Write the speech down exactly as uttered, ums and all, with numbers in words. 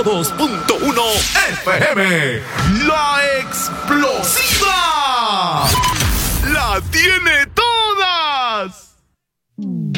dos punto uno F M. La explosiva. La tiene todas.